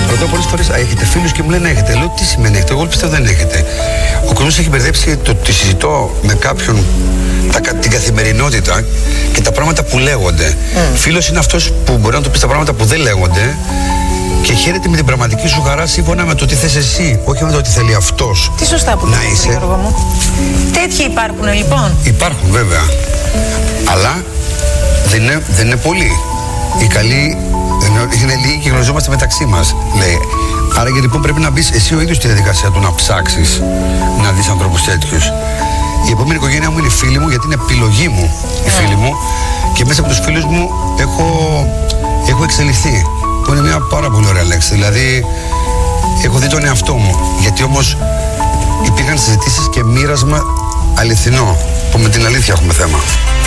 Ρωτάω πολλές φορές, έχετε φίλους και μου λένε έχετε. Λέω τι σημαίνει έχετε, εγώ πιστεύω δεν έχετε. Ο κόσμος έχει μπερδέψει το ότι συζητώ με κάποιον την καθημερινότητα και τα πράγματα που λέγονται. Φίλος είναι αυτός που μπορεί να του πει τα πράγματα που δεν λέγονται και χαίρεται με την πραγματική σου χαρά σύμφωνα με το τι θες εσύ, όχι με το τι θέλει αυτός. Τι σωστά που να είσαι, Γιώργο μου. Τέτοιοι υπάρχουν λοιπόν. Υπάρχουν βέβαια. Αλλά δεν είναι πολλοί. Οι καλοί είναι λίγοι και γνωριζόμαστε μεταξύ μας, λέει. Άρα και λοιπόν πρέπει να μπεις εσύ ο ίδιος στη διαδικασία του να ψάξεις να δεις ανθρώπους τέτοιους. Η επόμενη οικογένεια μου είναι η φίλη μου, γιατί είναι επιλογή μου η φίλη μου, και μέσα από τους φίλους μου έχω εξελιχθεί. Που είναι μια πάρα πολύ ωραία λέξη. Δηλαδή, έχω δει τον εαυτό μου. Γιατί όμως υπήρχαν συζητήσεις και μοίρασμα αληθινό. Που με την αλήθεια έχουμε θέμα.